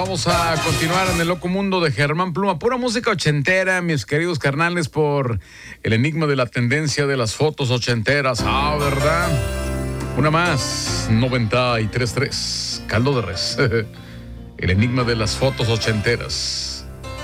Vamos a continuar en el loco mundo de Germán Pluma. Pura música ochentera, mis queridos carnales, por el enigma de la tendencia de las fotos ochenteras. Ah, ¿verdad? Una más, 93.3, caldo de res. El enigma de las fotos ochenteras.